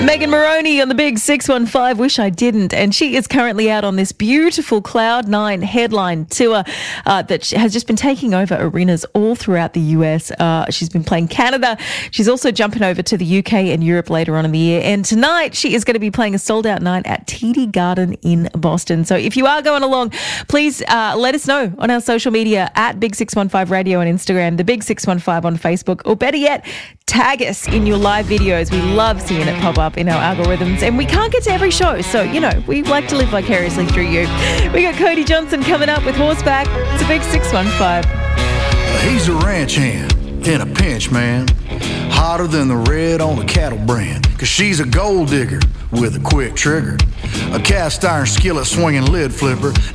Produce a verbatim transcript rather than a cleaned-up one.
Megan Moroney on the Big six one five, Wish I Didn't, and she is currently out on this beautiful Cloud nine headline tour uh, that has just been taking over arenas all throughout the U S. Uh, she's been playing Canada. She's also jumping over to the U K and Europe later on in the year. And tonight she is going to be playing a sold-out night at T D Garden in Boston. So if you are going along, please uh, let us know on our social media at Big six one five Radio on Instagram, the Big six one five on Facebook, or better yet, tag us in your live videos. We love seeing it pop up in our algorithms, and we can't get to every show, so you know we like to live vicariously through you. We got Cody Johnson coming up with Horseback. It's a Big six one five. He's a ranch hand in a pinch, man, hotter than the red on a cattle brand, cause she's a gold digger with a quick trigger, a cast iron skillet swinging lid flipper.